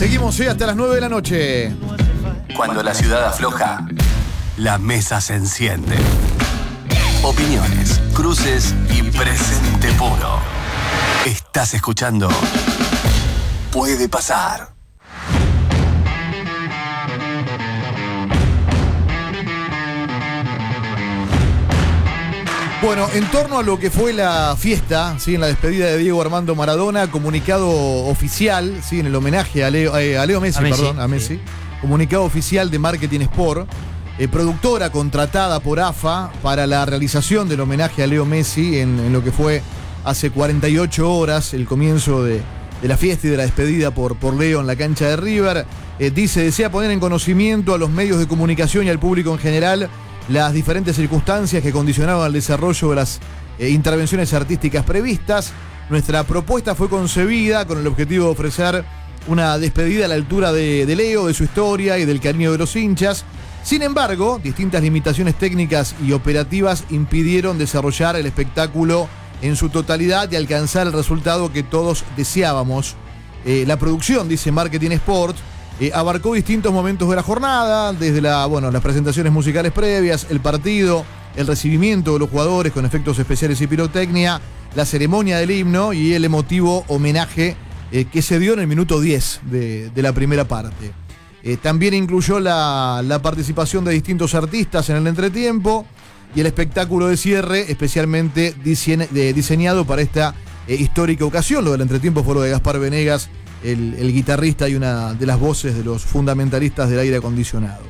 Seguimos hasta las 9 de la noche. Cuando la ciudad afloja, la mesa se enciende. Opiniones, cruces y presente puro. Estás escuchando Puede Pasar. Bueno, en torno a lo que fue la fiesta, ¿sí? En la despedida de Diego Armando Maradona, comunicado oficial, ¿sí? En el homenaje a Leo Messi, a Messi. Comunicado oficial de Marketing Sport, productora contratada por AFA para la realización del homenaje a Leo Messi en lo que fue hace 48 horas el comienzo de la fiesta y de la despedida por Leo en la cancha de River. Desea poner en conocimiento a los medios de comunicación y al público en general las diferentes circunstancias que condicionaban el desarrollo de las intervenciones artísticas previstas. Nuestra propuesta fue concebida con el objetivo de ofrecer una despedida a la altura de Leo, de su historia y del cariño de los hinchas. Sin embargo, distintas limitaciones técnicas y operativas impidieron desarrollar el espectáculo en su totalidad y alcanzar el resultado que todos deseábamos. La producción, dice Marketing Sport, abarcó distintos momentos de la jornada, desde las presentaciones musicales previas, el partido, el recibimiento de los jugadores con efectos especiales y pirotecnia, la ceremonia del himno y el emotivo homenaje que se dio en el minuto 10 de la primera parte. También incluyó la participación de distintos artistas en el entretiempo y el espectáculo de cierre especialmente diseñado para esta histórica ocasión. Lo del entretiempo fue lo de Gaspar Venegas, el guitarrista y una de las voces de los fundamentalistas del aire acondicionado.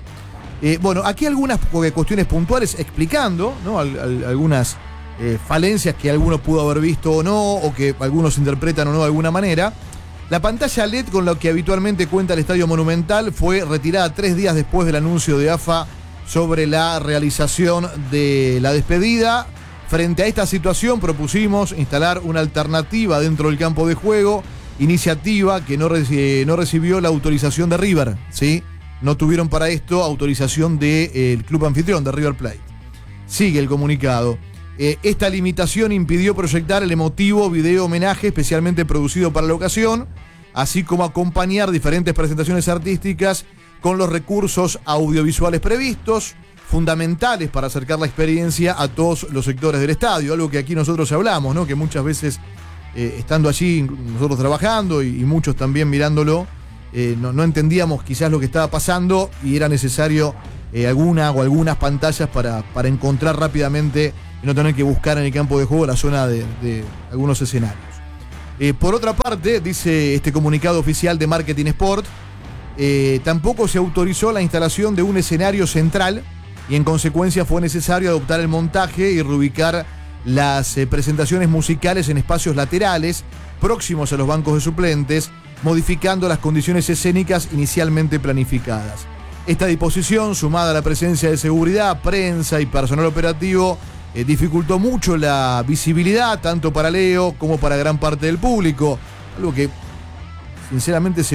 Aquí algunas cuestiones puntuales explicando, ¿no? Algunas falencias que alguno pudo haber visto o no, o que algunos interpretan o no de alguna manera. La pantalla LED con la que habitualmente cuenta el Estadio Monumental fue retirada 3 días después del anuncio de AFA sobre la realización de la despedida. Frente a esta situación propusimos instalar una alternativa dentro del campo de juego, iniciativa que no recibió la autorización de River, ¿sí? No tuvieron para esto autorización del club anfitrión, de River Plate. Sigue el comunicado. Esta limitación impidió proyectar el emotivo video homenaje especialmente producido para la ocasión, así como acompañar diferentes presentaciones artísticas con los recursos audiovisuales previstos, fundamentales para acercar la experiencia a todos los sectores del estadio, algo que aquí nosotros hablamos, ¿no? Que muchas veces, estando allí, nosotros trabajando y muchos también mirándolo, no entendíamos quizás lo que estaba pasando y era necesario algunas pantallas para encontrar rápidamente y no tener que buscar en el campo de juego la zona de algunos escenarios. Por otra parte, dice este comunicado oficial de Marketing Sport, tampoco se autorizó la instalación de un escenario central y en consecuencia fue necesario adoptar el montaje y reubicar las presentaciones musicales en espacios laterales próximos a los bancos de suplentes, modificando las condiciones escénicas inicialmente planificadas. Esta disposición, sumada a la presencia de seguridad, prensa y personal operativo, dificultó mucho la visibilidad tanto para Leo como para gran parte del público, algo que sinceramente se